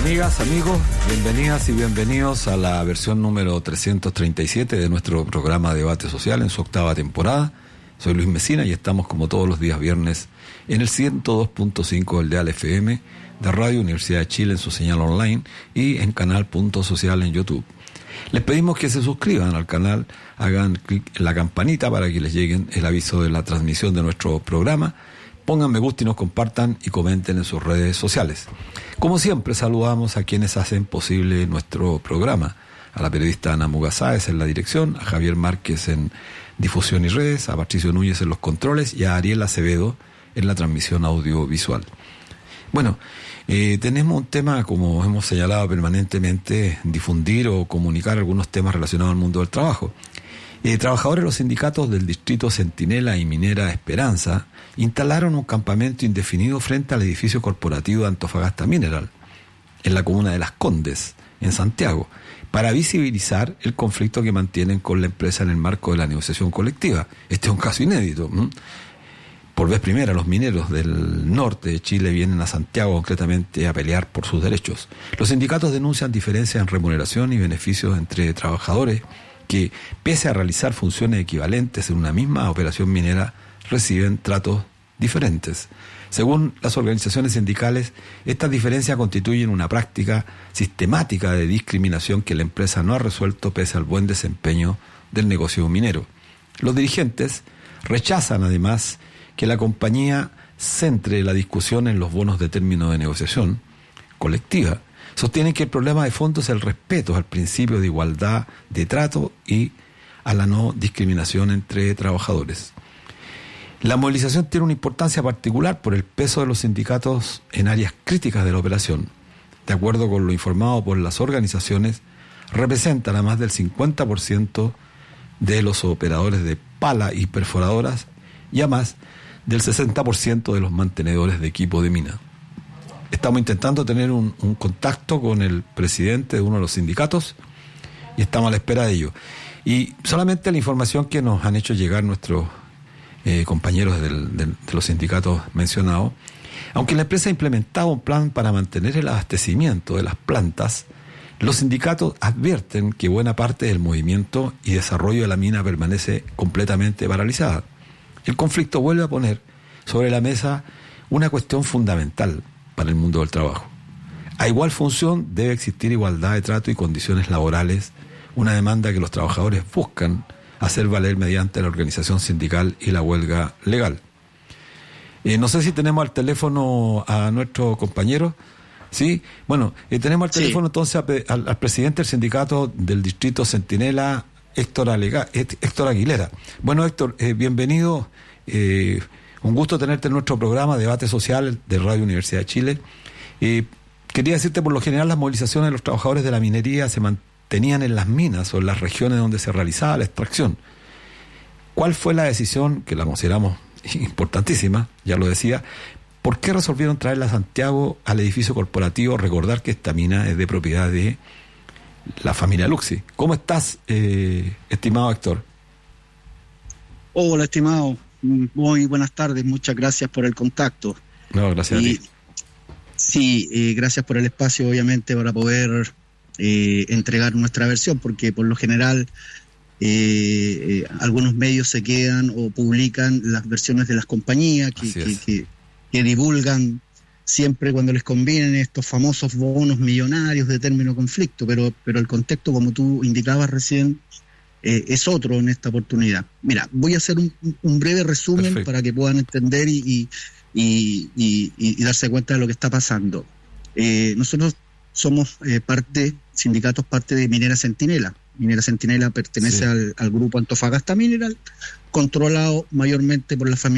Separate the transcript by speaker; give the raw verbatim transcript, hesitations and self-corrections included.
Speaker 1: Amigas, amigos, bienvenidas y bienvenidos a la versión número trescientos treinta y siete de nuestro programa Debate Social en su octava temporada. Soy Luis Mesina y estamos como todos los días viernes en el ciento dos punto cinco del Dial F M de Radio Universidad de Chile en su señal online y en canal Punto Social en YouTube. Les pedimos que se suscriban al canal, hagan clic en la campanita para que les llegue el aviso de la transmisión de nuestro programa. Pongan me gusta y nos compartan y comenten en sus redes sociales. Como siempre, saludamos a quienes hacen posible nuestro programa. A la periodista Ana Mugasáez en la dirección, a Javier Márquez en difusión y redes, a Patricio Núñez en los controles y a Ariel Acevedo en la transmisión audiovisual. Bueno, eh, tenemos un tema, como hemos señalado permanentemente, difundir o comunicar algunos temas relacionados al mundo del trabajo. Eh, trabajadores de los sindicatos del distrito Centinela y Minera Esperanza instalaron un campamento indefinido frente al edificio corporativo de Antofagasta Mineral, en la comuna de Las Condes, en Santiago, para visibilizar el conflicto que mantienen con la empresa en el marco de la negociación colectiva. Este es un caso inédito. ¿Mm? Por vez primera, los mineros del norte de Chile vienen a Santiago concretamente a pelear por sus derechos. Los sindicatos denuncian diferencias en remuneración y beneficios entre trabajadores que, pese a realizar funciones equivalentes en una misma operación minera, reciben tratos diferentes. Según las organizaciones sindicales, estas diferencias constituyen una práctica sistemática de discriminación que la empresa no ha resuelto pese al buen desempeño del negocio minero. Los dirigentes rechazan además que la compañía centre la discusión en los bonos de término de negociación colectiva. Sostienen que el problema de fondo es el respeto al principio de igualdad de trato y a la no discriminación entre trabajadores. La movilización tiene una importancia particular por el peso de los sindicatos en áreas críticas de la operación. De acuerdo con lo informado por las organizaciones, representan a más del cincuenta por ciento de los operadores de pala y perforadoras y a más del sesenta por ciento de los mantenedores de equipo de mina. Estamos intentando tener un, un contacto con el presidente de uno de los sindicatos y estamos a la espera de ello. Y solamente la información que nos han hecho llegar nuestros eh, compañeros del, del, de los sindicatos mencionados, aunque la empresa ha implementado un plan para mantener el abastecimiento de las plantas, los sindicatos advierten que buena parte del movimiento y desarrollo de la mina permanece completamente paralizada. El conflicto vuelve a poner sobre la mesa una cuestión fundamental para el mundo del trabajo. A igual función debe existir igualdad de trato y condiciones laborales, una demanda que los trabajadores buscan hacer valer mediante la organización sindical y la huelga legal. Eh, no sé si tenemos al teléfono a nuestro compañero. Sí, bueno, eh, tenemos al teléfono sí. entonces a, al, al presidente del sindicato del distrito Centinela, Héctor, Alega, Héctor Aguilera. Bueno, Héctor, eh, bienvenido. Eh, un gusto tenerte en nuestro programa Debate Social de Radio Universidad de Chile. Eh, quería decirte, por lo general, las movilizaciones de los trabajadores de la minería se mantenían en las minas o en las regiones donde se realizaba la extracción. ¿Cuál fue la decisión, que la consideramos importantísima, ya lo decía, por qué resolvieron traerla a Santiago al edificio corporativo? Recordar que esta mina es de propiedad de la familia Luxi. ¿Cómo estás, eh, estimado Héctor?
Speaker 2: Hola, estimado. Muy buenas tardes. Muchas gracias por el contacto.
Speaker 1: No, gracias y, a ti.
Speaker 2: Sí, eh, gracias por el espacio, obviamente, para poder eh, entregar nuestra versión, porque por lo general eh, eh, algunos medios se quedan o publican las versiones de las compañías que, que, que, que divulgan siempre cuando les conviene estos famosos bonos millonarios de término conflicto, pero, pero el contexto, como tú indicabas recién, eh, es otro en esta oportunidad. Mira, voy a hacer un, un breve resumen Perfecto. Para que puedan entender y, y, y, y, y darse cuenta de lo que está pasando. Eh, nosotros somos eh, parte, sindicatos parte de Minera Centinela. Minera Centinela pertenece sí. al, al grupo Antofagasta Mineral, controlado mayormente por la familia